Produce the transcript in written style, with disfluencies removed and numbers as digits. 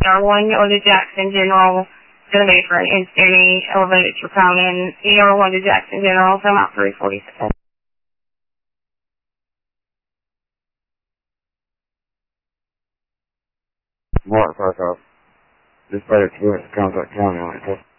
ER1 or the Jackson General, going to be for an in-city elevated troponin. ER1 to Jackson General, so I'm out 347. Mark Farkoff. Dispatch to contact county on it.